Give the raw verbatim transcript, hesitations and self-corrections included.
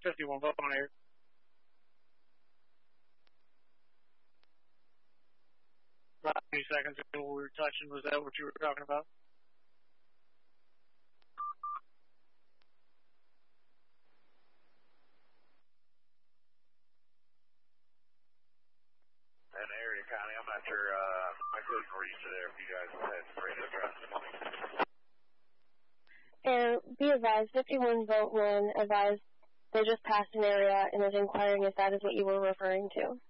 fifty-one vote on air. About two seconds ago we were touching, was that what you were talking about? In area county, I'm not sure, uh, I couldn't reach it there if you guys had straight address. And be advised, fifty-one vote one advised they just passed an area and is inquiring if that is what you were referring to.